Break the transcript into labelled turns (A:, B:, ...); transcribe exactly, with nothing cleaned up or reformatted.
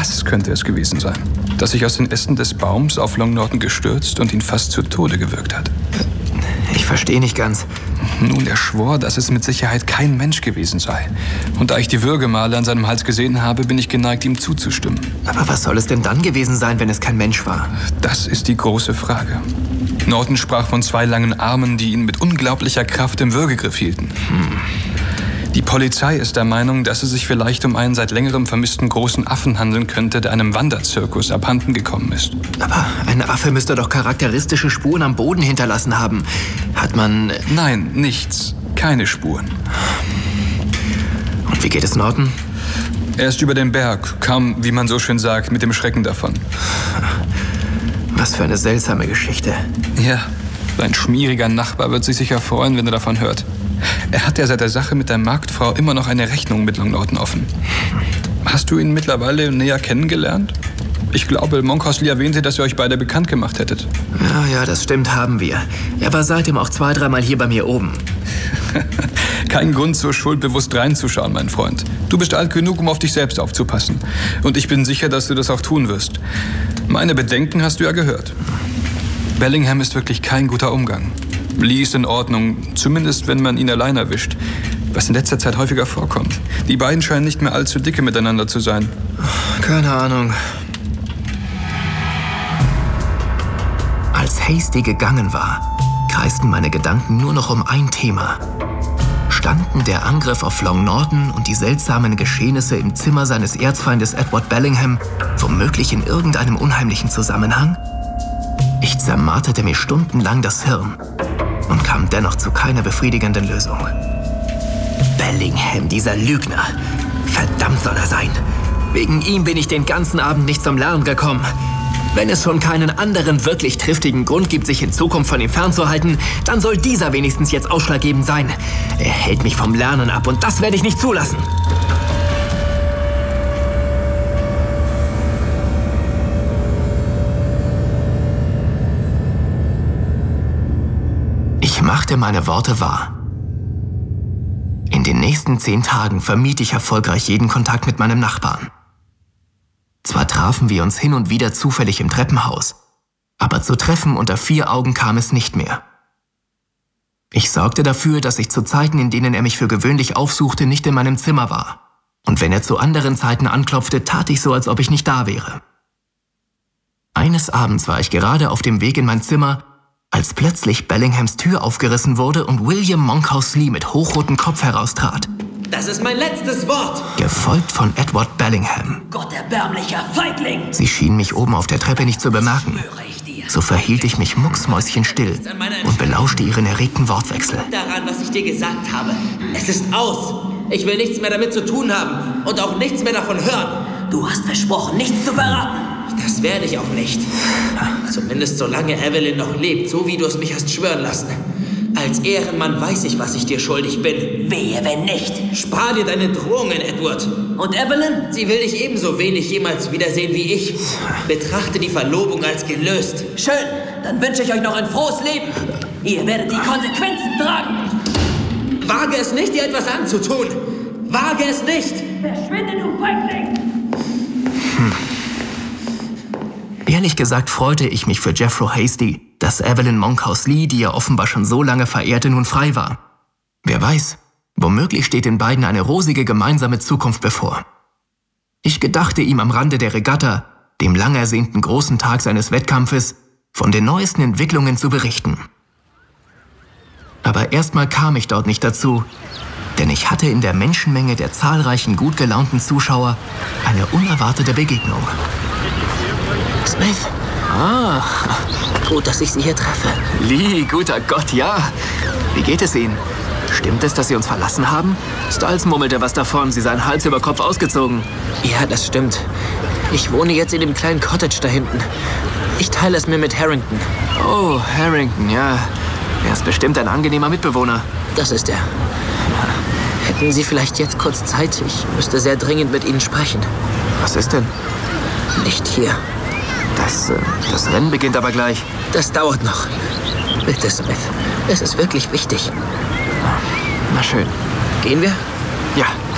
A: Was könnte es gewesen sein, das sich aus den Ästen des Baums auf Long Norton gestürzt und ihn fast zu Tode gewürgt hat?
B: Ich verstehe nicht ganz.
A: Nun, er schwor, dass es mit Sicherheit kein Mensch gewesen sei. Und da ich die Würgemale an seinem Hals gesehen habe, bin ich geneigt, ihm zuzustimmen.
B: Aber was soll es denn dann gewesen sein, wenn es kein Mensch war?
A: Das ist die große Frage. Norton sprach von zwei langen Armen, die ihn mit unglaublicher Kraft im Würgegriff hielten. Hm. Die Polizei ist der Meinung, dass es sich vielleicht um einen seit längerem vermissten großen Affen handeln könnte, der einem Wanderzirkus abhanden gekommen ist.
B: Aber ein Affe müsste doch charakteristische Spuren am Boden hinterlassen haben. Hat man...
A: Nein, nichts. Keine Spuren.
B: Und wie geht es Norton?
A: Er ist über den Berg, kam, wie man so schön sagt, mit dem Schrecken davon.
B: Was für eine seltsame Geschichte.
A: Ja, sein schmieriger Nachbar wird sich sicher freuen, wenn er davon hört. Er hat ja seit der Sache mit der Marktfrau immer noch eine Rechnung mit Long Norton offen. Hast du ihn mittlerweile näher kennengelernt? Ich glaube, Monkhorsley erwähnte, dass ihr euch beide bekannt gemacht hättet.
B: Ja, ja, das stimmt, haben wir. Er war seitdem auch zwei, dreimal hier bei mir oben.
A: Kein Grund, so schuldbewusst reinzuschauen, mein Freund. Du bist alt genug, um auf dich selbst aufzupassen. Und ich bin sicher, dass du das auch tun wirst. Meine Bedenken hast du ja gehört. Bellingham ist wirklich kein guter Umgang. Lee ist in Ordnung, zumindest wenn man ihn allein erwischt. Was in letzter Zeit häufiger vorkommt. Die beiden scheinen nicht mehr allzu dicke miteinander zu sein.
B: Keine Ahnung. Als Hasty gegangen war, kreisten meine Gedanken nur noch um ein Thema. Standen der Angriff auf Long Norton und die seltsamen Geschehnisse im Zimmer seines Erzfeindes Edward Bellingham womöglich in irgendeinem unheimlichen Zusammenhang? Ich zermarterte mir stundenlang das Hirn und kam dennoch zu keiner befriedigenden Lösung. Bellingham, dieser Lügner. Verdammt soll er sein. Wegen ihm bin ich den ganzen Abend nicht zum Lernen gekommen. Wenn es schon keinen anderen wirklich triftigen Grund gibt, sich in Zukunft von ihm fernzuhalten, dann soll dieser wenigstens jetzt ausschlaggebend sein. Er hält mich vom Lernen ab und das werde ich nicht zulassen. Ich machte meine Worte wahr. In den nächsten zehn Tagen vermied ich erfolgreich jeden Kontakt mit meinem Nachbarn. Zwar trafen wir uns hin und wieder zufällig im Treppenhaus, aber zu Treffen unter vier Augen kam es nicht mehr. Ich sorgte dafür, dass ich zu Zeiten, in denen er mich für gewöhnlich aufsuchte, nicht in meinem Zimmer war. Und wenn er zu anderen Zeiten anklopfte, tat ich so, als ob ich nicht da wäre. Eines Abends war ich gerade auf dem Weg in mein Zimmer, als plötzlich Bellinghams Tür aufgerissen wurde und William Monkhorsley mit hochrotem Kopf heraustrat.
C: Das ist mein letztes Wort!
B: Gefolgt von Edward Bellingham.
C: Gott erbärmlicher Feigling!
B: Sie schien mich oben auf der Treppe nicht zu bemerken. So verhielt ich mich mucksmäuschenstill und belauschte ihren erregten Wortwechsel.
C: Daran, was ich dir gesagt habe. Es ist aus. Ich will nichts mehr damit zu tun haben und auch nichts mehr davon hören. Du hast versprochen, nichts zu verraten. Das werde ich auch nicht. Zumindest solange Evelyn noch lebt, so wie du es mich hast schwören lassen. Als Ehrenmann weiß ich, was ich dir schuldig bin. Wehe, wenn nicht. Spar dir deine Drohungen, Edward. Und Evelyn? Sie will dich ebenso wenig jemals wiedersehen wie ich. Betrachte die Verlobung als gelöst. Schön, dann wünsche ich euch noch ein frohes Leben. Ihr werdet die Konsequenzen tragen. Wage es nicht, dir etwas anzutun. Wage es nicht. Verschwinde, du Feigling.
B: Hm. Ehrlich gesagt freute ich mich für Jeffro Hasty, dass Evelyn Monkhorsley, die er offenbar schon so lange verehrte, nun frei war. Wer weiß, womöglich steht den beiden eine rosige gemeinsame Zukunft bevor. Ich gedachte ihm am Rande der Regatta, dem lang ersehnten großen Tag seines Wettkampfes, von den neuesten Entwicklungen zu berichten. Aber erstmal kam ich dort nicht dazu, denn ich hatte in der Menschenmenge der zahlreichen gut gelaunten Zuschauer eine unerwartete Begegnung.
C: Smith? Ah, gut, dass ich Sie hier treffe.
B: Lee, guter Gott, ja. Wie geht es Ihnen? Stimmt es, dass Sie uns verlassen haben? Stiles murmelte was davon, Sie seien Hals über Kopf ausgezogen.
C: Ja, das stimmt. Ich wohne jetzt in dem kleinen Cottage da hinten. Ich teile es mir mit Harrington.
B: Oh, Harrington, ja. Er ist bestimmt ein angenehmer Mitbewohner.
C: Das ist er. Hätten Sie vielleicht jetzt kurz Zeit? Ich müsste sehr dringend mit Ihnen sprechen.
B: Was ist denn?
C: Nicht hier.
B: Das, äh, das Rennen beginnt aber gleich.
C: Das dauert noch. Bitte, Smith. Es ist wirklich wichtig.
B: Na schön.
C: Gehen wir?
B: Ja.